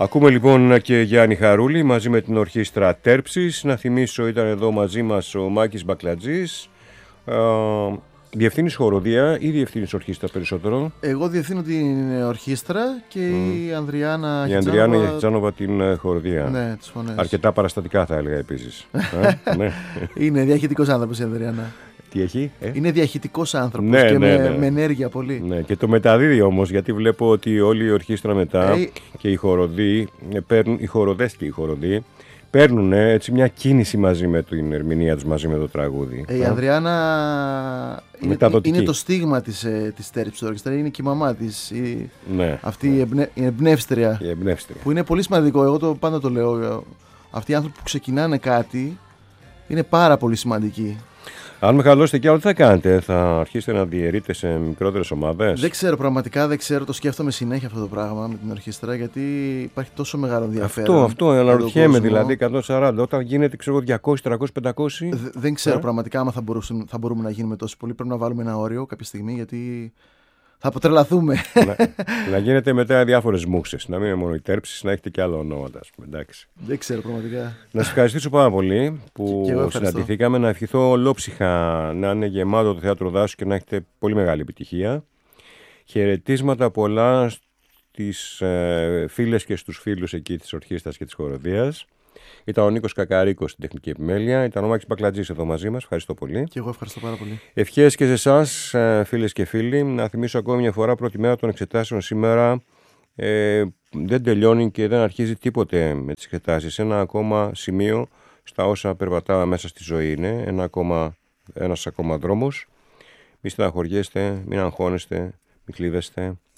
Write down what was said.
Ακούμε λοιπόν και Γιάννη Χαρούλη μαζί με την ορχήστρα Τέρψης. Να θυμίσω, ήταν εδώ μαζί μας ο Μάκης Μπακλατζής. Διευθύνεις χοροδία ή διευθύνεις ορχήστρα περισσότερο? Εγώ διευθύνω την ορχήστρα και η Ανδριάννα Χιτζάνοβα την χοροδία. Ναι, τις φωνές. Αρκετά παραστατικά θα έλεγα επίσης. Ναι. Είναι διαχειτικός άνθρωπος η Ανδριάννα. Τι έχει? Είναι διαχειτικός άνθρωπος και με ενέργεια πολύ. Ναι, και το μεταδίδει όμως, γιατί βλέπω ότι όλη η ορχήστρα μετά και οι χοροδοί, οι χοροδές και οι χοροδοί παίρνουν έτσι μια κίνηση μαζί με την ερμηνεία τους, μαζί με το τραγούδι. Η Ανδριάννα είναι το στίγμα της Τέρψης ορχήστρα, είναι και η μαμά της. Αυτή η εμπνεύστρια. Που είναι πολύ σημαντικό, εγώ πάντα το λέω. Αυτοί οι άνθρωποι που ξεκινάνε κάτι είναι πάρα πολύ σημαντικοί. Αν μεγαλώσετε κι άλλο, τι θα κάνετε? Θα αρχίσετε να διαιρείτε σε μικρότερες ομάδες? Δεν ξέρω, πραγματικά δεν ξέρω. Το σκέφτομαι συνέχεια αυτό το πράγμα με την ορχήστρα, γιατί υπάρχει τόσο μεγάλο ενδιαφέρον. Αυτό αναρωτιέμαι, δηλαδή 140. Όταν γίνεται, ξέρω, 200, 300, 500. Δεν ξέρω πραγματικά άμα θα μπορούμε να γίνουμε τόσο πολύ. Πρέπει να βάλουμε ένα όριο κάποια στιγμή, γιατί θα αποτρελαθούμε. Να γίνετε μετά διάφορες μουξες. Να μην είναι μόνο οι Τέρψεις, να έχετε κι άλλα ονόματα, ας πούμε. Εντάξει. Δεν ξέρω πραγματικά. Να σας ευχαριστήσω πάρα πολύ που συναντηθήκαμε. Να ευχηθώ ολόψυχα να είναι γεμάτο το θέατρο Δάσου και να έχετε πολύ μεγάλη επιτυχία. Χαιρετίσματα πολλά στις φίλες και στους φίλους εκεί της ορχήστρας και της χοροδίας. Ήταν ο Νίκος Κακαρίκος στην τεχνική επιμέλεια. Ήταν ο Μάκης Μπακλατζής εδώ μαζί μας. Ευχαριστώ πολύ. Και εγώ ευχαριστώ πάρα πολύ. Ευχές και σε εσάς, φίλες και φίλοι. Να θυμίσω ακόμη μια φορά, πρώτη μέρα των εξετάσεων σήμερα. Δεν τελειώνει και δεν αρχίζει τίποτε με τις εξετάσεις. Ένα ακόμα σημείο στα όσα περπατάμε μέσα στη ζωή είναι. Ένας ακόμα δρόμος. Μη στεναχωριέστε, μην αγχώνεστε, μην κλείβεστε.